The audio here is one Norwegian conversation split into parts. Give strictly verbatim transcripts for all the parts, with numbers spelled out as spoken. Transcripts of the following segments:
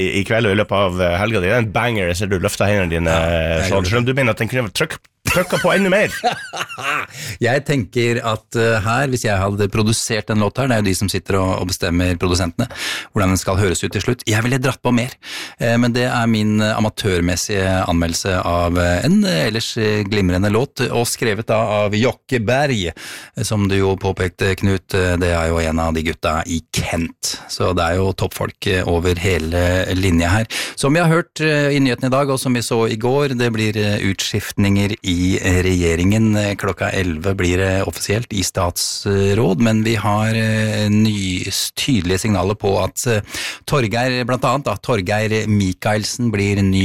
i kveld og i løpet av helga. Det er en banger, jeg ser du løfter hendene dine, ja, sånn. Selv om du mener at den kunne trykke trykka på enda mer. Jeg tenker at uh, her, hvis jeg hadde produsert en låt her, det er jo de som sitter og, og bestemmer produsentene, hvordan den skal høres ut til slutt. Jeg ville dratt på mer, uh, men det er min uh, amatørmessige anmeldelse av uh, en uh, ellers uh, glimrende låt, og skrevet da av Jokke Berg, uh, som du jo påpekte, Knut, uh, det er jo en av de gutta i Kent, så det er jo toppfolk uh, over hele linja her. Som vi har hørt uh, i nyheten i dag, og som vi så i går, det blir uh, utskiftninger i I regjeringen. Klokka elleve blir det offisielt i statsråd, men vi har ny, tydelige signaler på at Torgeir, blant annet da, Torgeir Michaelsen blir ny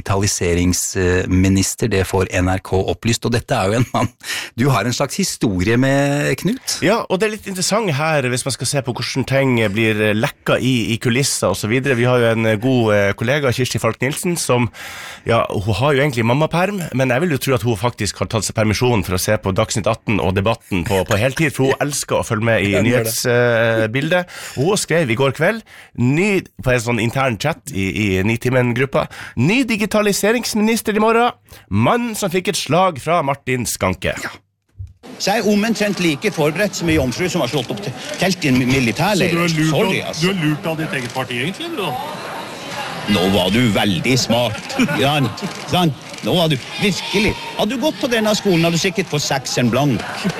digitaliseringsminister. Det får N R K opplyst, og dette er jo en mann du har en slags historie med, Knut. Ja, og det er litt interessant her, hvis man skal se på hvordan ting blir lekka i, i kulisser og så videre. Vi har jo en god kollega, Kirsti Falk Nilsen, som, ja, hun har jo egentlig mammaperm, men jeg vil jo tro at hun faktisk har tatt seg permisjon for å se på Dagsnytt atten og debatten på, på heltid, for hun elsker å følge med i nyhetsbildet. Uh, hun skrev i går kveld, ny, på en sånn intern chat i, i Nitimen-gruppa, ny digitaliseringsminister i morgen, mann som fikk et slag fra Martin Skanke. Ja. Så jeg er omtrent like forberedt som en jomfru som har slått opp telt i en militærleir. Så du har lurt, Sorry, av, altså. du har lurt av ditt eget parti, egentlig, eller da? Nå var du veldig smart, Jan. Jan. Nå var du virkelig. Hadde du gått på denne skolen, hadde du sikkert fått seksen blank.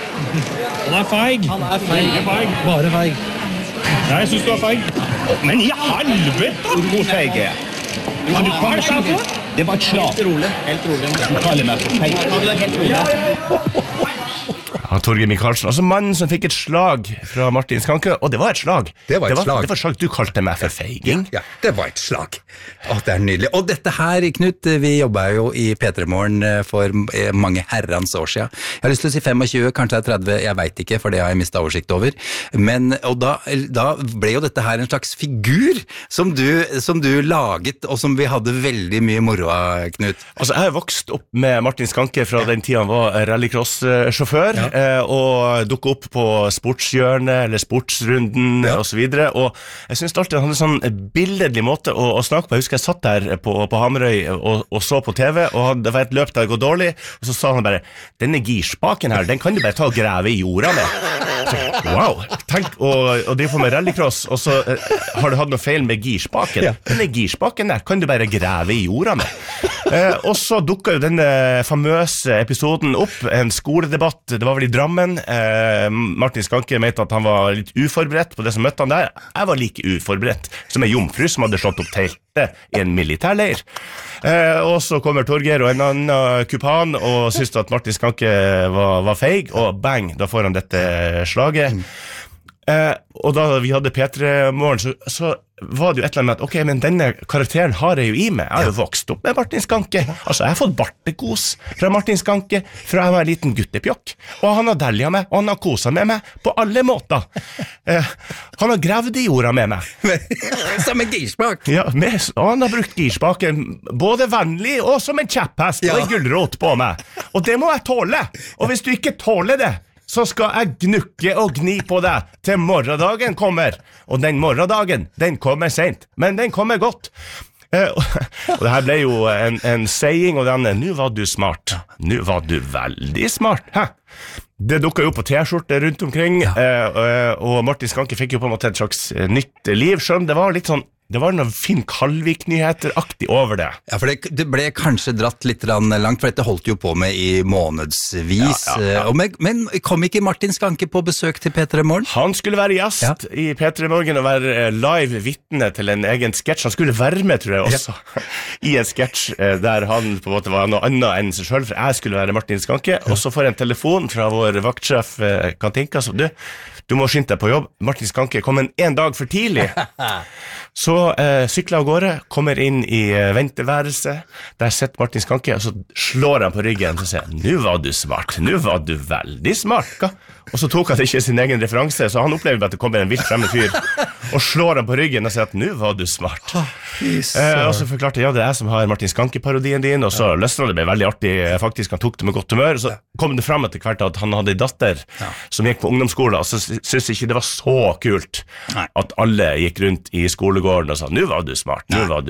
Han er feig. Han er feig. Ikke feig. Bare feig. Ja, jeg synes du er feig. Men i helvete! Hvor feig er jeg? Hva er det for? Det var et slag. Helt rolig. Helt rolig. Du kaller meg for feig. Ja, du er helt rolig. Ja, Torgeir Michaelsen, altså mannen som fikk et slag fra Martin Skanke, og det var et slag. Det var et det var, slag. Det var et slag, du kalte meg for feiging. Ja, ja, det var et slag. Å, det er nydelig. Og dette her, Knut, vi jobbet jo i P tre Morgen for mange herrens år siden. Jeg har lyst til å si tjuefem, kanskje det er tretti, jeg vet ikke, for det har jeg mistet oversikt over. Men, og da, da ble jo dette her en slags figur som du, som du laget, og som vi hadde veldig mye moro av, Knut. Altså, jeg har vokst opp med Martin Skanke fra den tiden han var rallycross-sjåfør, ja. Og dukket opp på sportshjørnet, eller sportsrunden, ja. Og så videre, og jeg synes alltid han hadde en sånn billedlig måte å, å snakke på. Jeg husker jeg satt der på, på Hamarøy og, og så på T V, og det var et løp der det går dårlig, og så sa han bare, denne girspaken her, den kan du bare ta og grave i jorda med. Så, wow, tenk å, å drive på med rallycross, og så uh, har du hatt noe feil med girspaken. Ja. Denne girspaken der kan du bare grave i jorda med. Uh, og så dukket jo denne famøse episoden opp, en skoledebatt, det var vel i Drammen. Uh, Martin Skanke mente at han var litt uforberedt på det som møtte han der. Jeg var like uforberedt som en jomfru som hadde slått opp teltet i en militærleir. Uh, og så kommer Torgeir og en annen kupan og synes at Martin Skanke var, var feig, og bang, da får han dette slaget. Uh, og da vi hadde P tre Morgen, så, så var det jo et eller annet med at, ok, men denne karakteren har jeg jo i meg. Jeg har jo vokst opp med Martin Skanke. Altså, jeg har fått bartekos fra Martin Skanke fra jeg var en liten guttepjokk. Og han har delja meg, og han har koset med meg på alle måter. Uh, han har gravd i jorda med meg. Som en girspak. Ja, med, og han har brukt girspaken både vennlig og som en kjepphest, ja. Og en gullrot på meg. Og det må jeg tåle. Og hvis du ikke tåler det, så skal jeg gnukke og gni på deg til morgendagen kommer. Og den morgendagen, den kommer sent, men den kommer godt. Uh, og det her ble jo en, en saying, og den, nå var du smart. Nå var du veldig smart. Hæ? Det dukket jo på T-skjorte rundt omkring, ja. uh, uh, og Martin Skanke fikk jo på en måte et slags nytt liv, selv om det var litt sånn, det var noen Finn Kalvik-nyheter-aktig over det. Ja, for det, det ble kanskje dratt litt langt, for dette holdt jo på med i månedsvis. Ja, ja, ja. Men, men kom ikke Martin Skanke på besøk til P tre Morgen? Han skulle være gjest, ja. I P tre Morgen og være live vittne til en egen sketsj. Han skulle være med, tror jeg også, ja. I en sketsj der han på en måte var noe annet enn seg selv, for jeg skulle være Martin Skanke, ja. Og så får jeg en telefon fra vår vaktsjef Katinka, så du, du må skynde deg på jobb. Martin Skanke kom en, en dag for tidlig. Så eh, sykler jeg av gårde, kommer inn i eh, venteværelset, der sitter Martin Skanke, og så slår han på ryggen, og så sier han, «Nu var du smart, nu var du veldig smart, hva?» Og så tok han ikke sin egen referanse, så han opplever at det kommer en vilt fremme fyr, og slår han på ryggen og sier at «Nu var du smart». Eh, og så forklarte jeg, ja, det er jeg som har Martin Skanke-parodien din, og så løsnet det meg veldig artig, faktisk han tok det med godt humør, og så kom det frem etter hvert at han hadde en datter som gikk på ungdomsskolen, og så synes jeg ikke det var så kult at alle gikk rundt i skolegården og sa, «Nu var du smart, nu var du